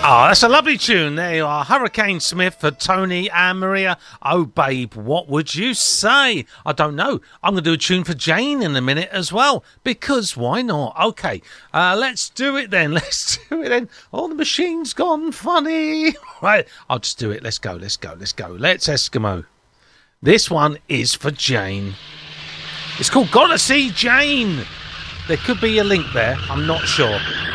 Oh, that's a lovely tune. There you are. Hurricane Smith for Tony and Maria. Oh, babe, what would you say? I don't know. I'm going to do a tune for Jane in a minute as well, because why not? Okay, let's do it then. Oh, the machine's gone funny. Right, I'll just do it. Let's go. Let's Eskimo. This one is for Jane. It's called Gotta See Jane. There could be a link there. I'm not sure.